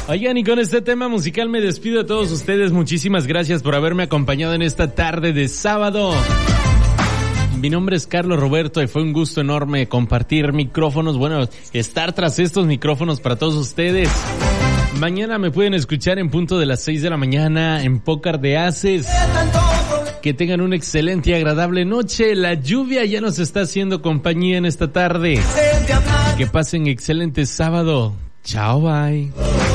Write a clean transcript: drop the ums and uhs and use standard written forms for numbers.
Oigan, y con este tema musical me despido de todos ustedes. Muchísimas gracias por haberme acompañado en esta tarde de sábado. Mi nombre es Carlos Roberto y fue un gusto enorme compartir micrófonos, bueno, estar tras estos micrófonos para todos ustedes. Mañana me pueden escuchar en punto de las 6 de la mañana en Pócar de Aces. Que tengan una excelente y agradable noche. La lluvia ya nos está haciendo compañía en esta tarde. Que pasen excelente sábado. Chao, bye.